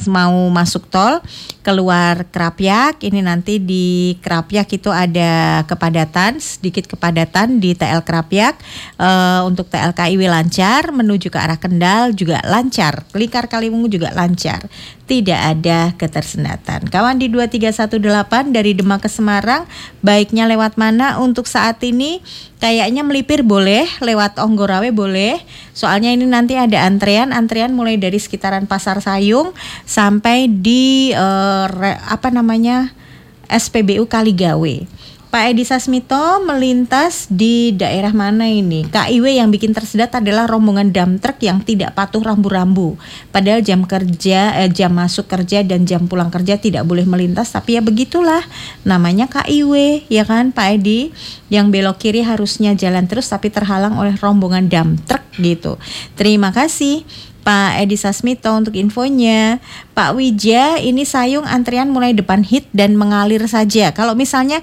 mau masuk tol keluar Krapyak, ini nanti di Krapyak itu ada kepadatan, sedikit kepadatan di TL Krapyak. Untuk TL KIW lancar, menuju ke arah Kendal juga lancar, Lingkar Kaliwungu juga lancar, tidak ada ketersendatan. Kawan di 2318 dari Demak ke Semarang, baiknya lewat mana untuk saat ini? Kayaknya melipir boleh, lewat Onggorawe boleh. Soalnya ini nanti ada antrian mulai dari sekitaran Pasar Sayung sampai di SPBU Kaligawe. Pak Edi Sasmito melintas di daerah mana ini? KIW yang bikin tersedat adalah rombongan dump truck yang tidak patuh rambu-rambu. Padahal jam masuk kerja dan jam pulang kerja tidak boleh melintas, tapi ya begitulah. Namanya KIW, ya kan Pak Edi? Yang belok kiri harusnya jalan terus tapi terhalang oleh rombongan dump truck gitu. Terima kasih Pak Edi Sasmito untuk infonya. Pak Wija, ini Sayung antrian mulai depan hit dan mengalir saja. Kalau misalnya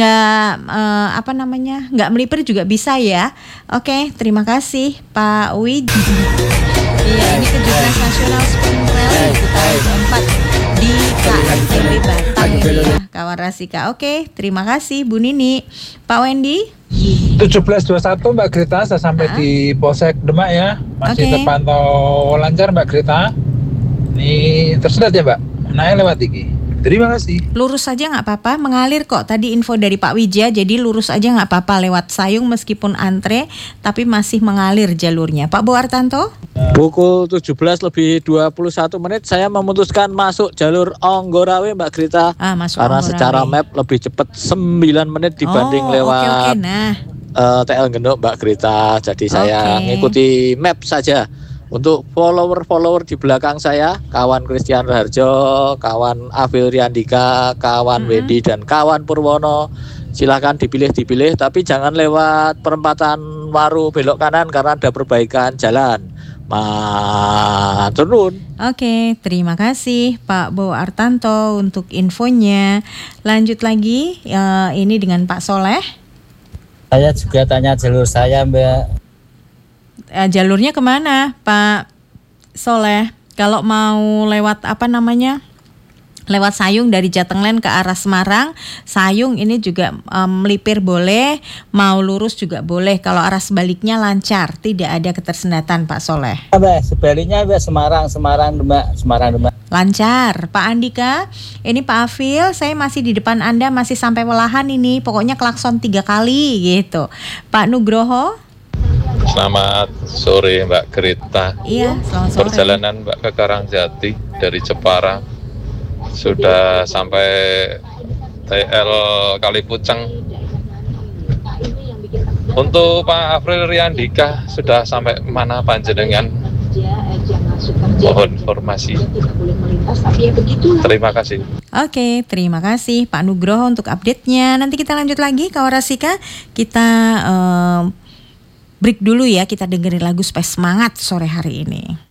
nggak melipir juga bisa ya. Oke, terima kasih Pak Wija. Iya, ini kejuaraan nasional sprint rally putaran keempat di KMTB Batang ini ya, kawan Rasika. Oke, terima kasih Bu Nini. Pak Wendy. 17.21 Mbak Grita, saya sampai di Polsek Demak ya. Masih terpantau lancar Mbak Grita. Ini tersedat ya Mbak, naik lewat iki. Terima kasih. Lurus saja nggak apa-apa, mengalir kok. Tadi info dari Pak Wija, jadi lurus aja nggak apa-apa lewat Sayung meskipun antre, tapi masih mengalir jalurnya. Pak Boartanto? Pukul 17:21 saya memutuskan masuk jalur Onggorawe Mbak Grita. Karena Onggorawe. Secara map lebih cepat 9 menit dibanding lewat TL Gendok Mbak Grita. Jadi saya ngikuti map saja. Untuk follower di belakang saya, kawan Christian Raharjo, kawan Afil Riandika, kawan Wendy dan kawan Purwono, silakan dipilih, tapi jangan lewat perempatan Waru belok kanan karena ada perbaikan jalan. Matur nuwun. Oke, terima kasih Pak Bo Artanto untuk infonya. Lanjut lagi, ini dengan Pak Soleh. Saya juga tanya jalur saya Mbak. Jalurnya kemana Pak Soleh? Kalau mau lewat lewat Sayung dari Jatenglen ke arah Semarang, Sayung ini juga melipir boleh, mau lurus juga boleh. Kalau arah sebaliknya lancar, tidak ada ketersendatan Pak Soleh. Sebaliknya Semarang Demak. Lancar. Pak Andika, ini Pak Afil, saya masih di depan Anda, masih sampai Welahan ini, pokoknya klakson 3 kali gitu. Pak Nugroho. Selamat sore Mbak Grita. Iya, selamat sore. Perjalanan Mbak ke Karangjati dari Jepara sudah sampai TL Kalipuceng. Untuk Pak Afril Riandika sudah sampai mana panjenengan? Mohon informasi. Terima kasih. Oke, terima kasih Pak Nugroho untuk update-nya. Nanti kita lanjut lagi kawan Rasika. Kita break dulu ya, kita dengerin lagu supaya semangat sore hari ini.